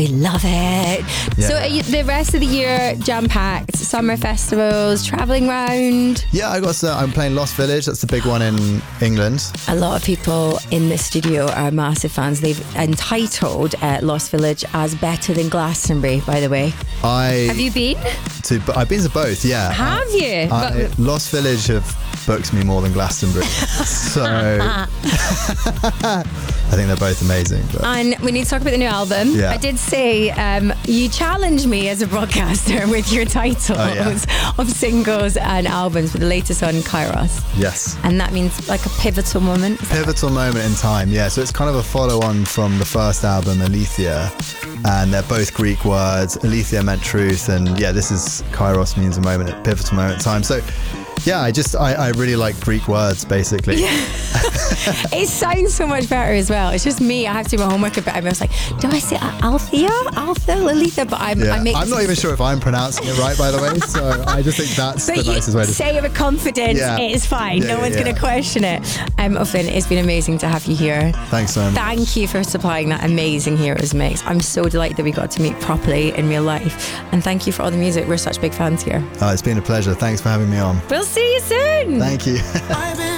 love it. Yeah. So the rest of the year, jam-packed, summer festivals, travelling round. Yeah, I'm playing Lost Village. That's the big one in England. A lot of people in the studio are massive fans. They've entitled Lost Village as better than Glastonbury, by the way. Have you been? I've been to both, yeah. Have you? Lost Village have booked me more than Glastonbury. So I think they're both amazing. But. And we need to talk about the new album. Yeah. I did say you challenged me as a broadcaster with your titles of singles and albums, but the latest one, Kairos. Yes. And that means like a pivotal moment. Pivotal moment in time, yeah. So it's kind of a follow-on from the first album, Aletheia. And they're both Greek words. Aletheia meant truth. And yeah, this is Kairos means a pivotal moment in time. So yeah, I really like Greek words, basically. Yeah. It sounds so much better as well. It's just me. I have to do my homework a bit. I was like, do I say Althea? Aletheia? But I'm not even sure if I'm pronouncing it right, by the way. So I just think that's the nicest way to say it with confidence. Yeah. It's fine. No one's going to question it. Finn, it's been amazing to have you here. Thanks so much. Thank you for supplying that amazing Heroes mix. I'm so delighted that we got to meet properly in real life. And thank you for all the music. We're such big fans here. It's been a pleasure. Thanks for having me on. We'll see you soon. Thank you.